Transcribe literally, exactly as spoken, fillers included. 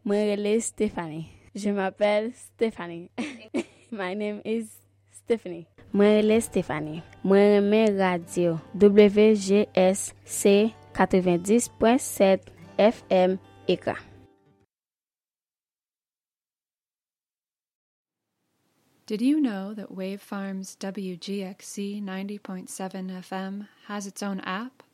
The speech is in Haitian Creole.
Moi, relais Stéphanie. Je m'appelle Stéphanie. My name is Stephanie. Moi, relais Stéphanie. Moi, remets radio W G S C quatre-vingt-dix point sept F M Eka. Did you know that Wave Farms W G X C ninety point seven F M has its own app?